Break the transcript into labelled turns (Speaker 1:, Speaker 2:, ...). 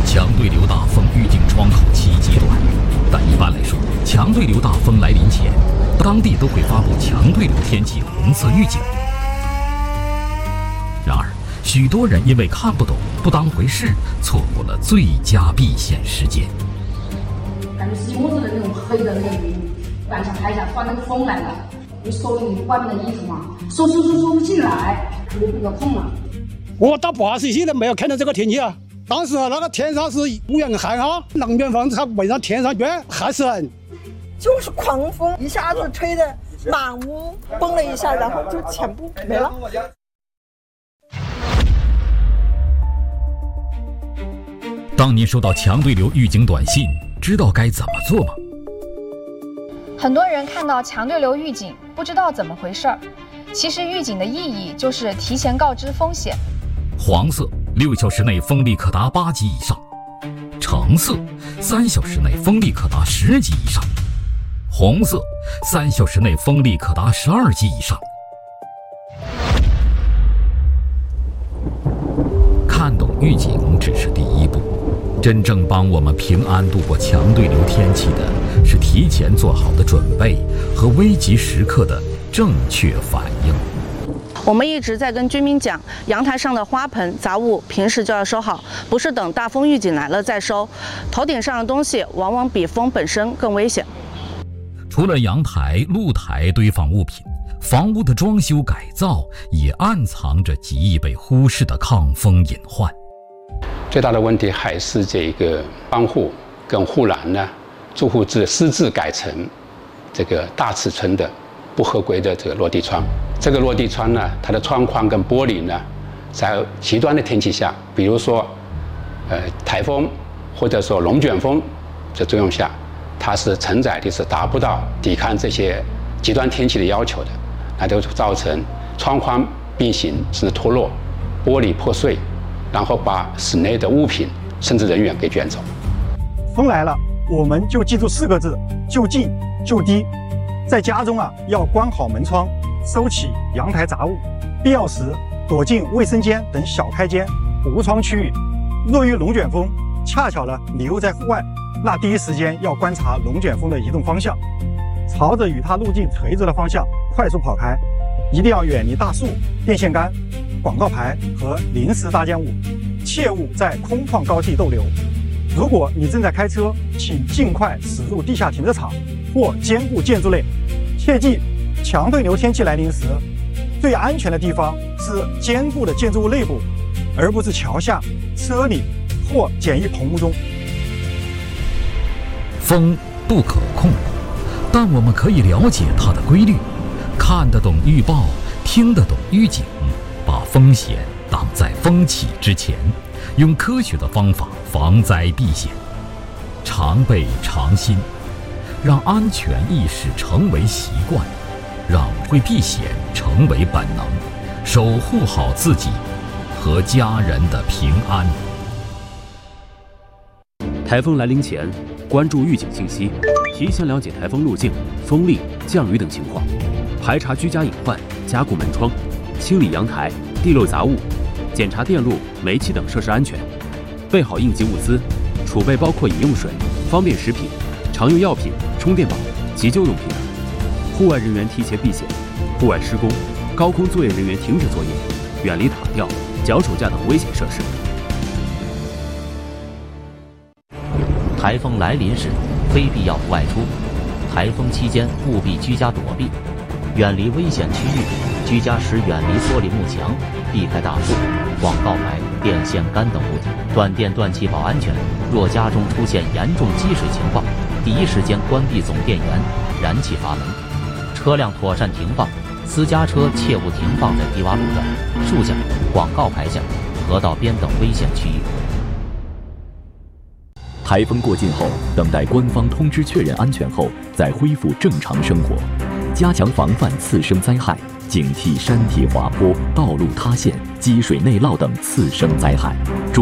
Speaker 1: 强对流大风预警窗口期极短，但一般来说，强对流大风来临前，当地都会发布强对流天气红色预警。然而，许多人因为看不懂、不当回事，错过了最佳避险时间。
Speaker 2: 感觉是一屋子的那种黑的那个云，晚上拍下，突然那个风来了，你收你外面的衣服嘛，收不进来，就那个空了。
Speaker 3: 我到80岁了没有看到这个天气啊！当时那个天上是乌云寒啊，南边风它围上天上卷，还是
Speaker 4: 就是狂风，一下子吹得满屋崩了一下，然后就全部没了。
Speaker 1: 当您收到强对流预警短信，知道该怎么做吗？
Speaker 5: 很多人看到强对流预警，不知道怎么回事儿。其实预警的意义就是提前告知风险。
Speaker 1: 黄色，6小时内风力可达8级以上；橙色，3小时内风力可达10级以上；红色，3小时内风力可达12级以上。看懂预警只是第一步，真正帮我们平安度过强对流天气的是提前做好的准备和危急时刻的正确反应。
Speaker 6: 我们一直在跟居民讲，阳台上的花盆、杂物平时就要收好，不是等大风预警来了再收。头顶上的东西往往比风本身更危险。
Speaker 1: 除了阳台、露台堆放物品，房屋的装修改造也暗藏着极易被忽视的抗风隐患。
Speaker 7: 最大的问题还是这个窗户跟护栏呢，住户私自改成这个大尺寸的不合规的这个落地窗。这个落地窗呢，它的窗框跟玻璃呢，在极端的天气下，比如说台风或者说龙卷风的作用下，它是承载力是达不到抵抗这些极端天气的要求的，那就造成窗框变形甚至脱落，玻璃破碎，然后把室内的物品甚至人员给卷走。
Speaker 3: 风来了，我们就记住4个字：就近就低。在家中啊，要关好门窗，收起阳台杂物，必要时躲进卫生间等小开间、无窗区域。若遇龙卷风，恰巧呢你又在户外，那第一时间要观察龙卷风的移动方向，朝着与它路径垂直的方向快速跑开，一定要远离大树、电线杆、广告牌和临时搭建物，切勿在空旷高地逗留。如果你正在开车，请尽快驶入地下停车场或坚固建筑内。切记，强对流天气来临时，最安全的地方是坚固的建筑物内部，而不是桥下、车里或简易棚屋中。
Speaker 1: 风不可控，但我们可以了解它的规律，看得懂预报，听得懂预警，把风险挡在风起之前，用科学的方法防灾避险，常备常新，让安全意识成为习惯，让会避险成为本能，守护好自己和家人的平安。
Speaker 8: 台风来临前，关注预警信息，提前了解台风路径、风力、降雨等情况，排查居家隐患，加固门窗，清理阳台、地漏杂物，检查电路、煤气等设施安全，备好应急物资，储备包括饮用水、方便食品、常用药品、充电宝、急救用品等。户外人员提前避险，户外施工、高空作业人员停止作业，远离塔吊、脚手架等危险设施。
Speaker 9: 台风来临时，非必要不外出。台风期间务必居家躲避，远离危险区域。居家时远离玻璃幕墙，避开大树、广告牌、电线杆等物体。断电断气保安全。若家中出现严重积水情况，第一时间关闭总电源，燃气阀门。车辆妥善停放，私家车切勿停放在低洼路段、树下、广告牌下、河道边等危险区域。
Speaker 10: 台风过境后，等待官方通知确认安全后，再恢复正常生活，加强防范次生灾害，警惕山体滑坡、道路塌陷、积水内涝等次生灾害。